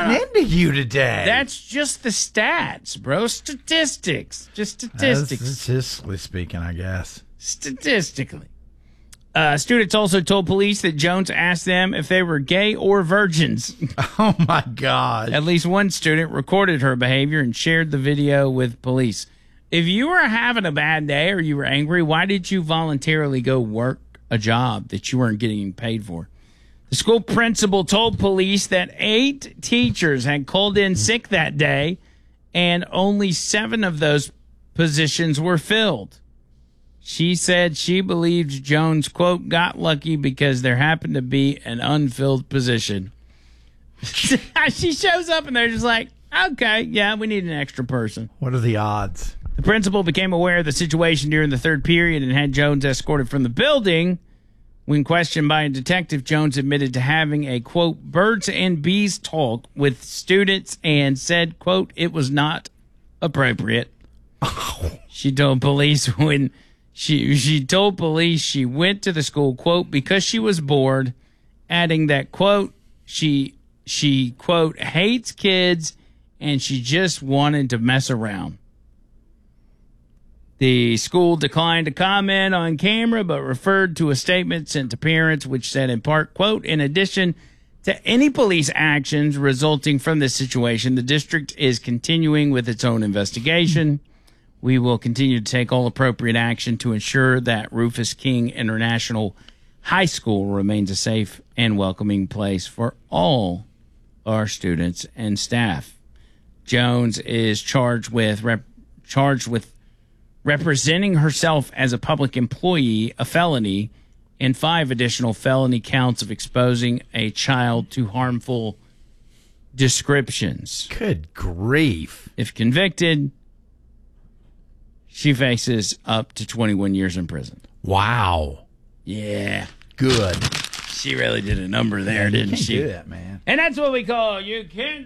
getting into you today. That's just the stats, bro. Statistics. Just statistics. Statistically speaking, I guess. Statistically. Students also told police that Jones asked them if they were gay or virgins. Oh, my God. At least one student recorded her behavior and shared the video with police. If you were having a bad day or you were angry, why did you voluntarily go work a job that you weren't getting paid for? The school principal told police that 8 teachers had called in sick that day, and only 7 of those positions were filled. She said she believed Jones, quote, got lucky because there happened to be an unfilled position. She shows up and they're just like, okay, yeah, we need an extra person. What are the odds? The principal became aware of the situation during the third period and had Jones escorted from the building. When questioned by a detective, Jones admitted to having a, quote, birds and bees talk with students and said, quote, it was not appropriate. She told police when she told police she went to the school, quote, because she was bored, adding that, quote, she quote, hates kids and she just wanted to mess around. The school declined to comment on camera, but referred to a statement sent to parents, which said in part, quote, in addition to any police actions resulting from this situation, the district is continuing with its own investigation. We will continue to take all appropriate action to ensure that Rufus King International High School remains a safe and welcoming place for all our students and staff. Jones is charged with representing herself as a public employee, a felony, and 5 additional felony counts of exposing a child to harmful descriptions. Good grief. If convicted, she faces up to 21 years in prison. Wow. Yeah. Good. She really did a number there, didn't she? Do that, man. And that's what we call You Can't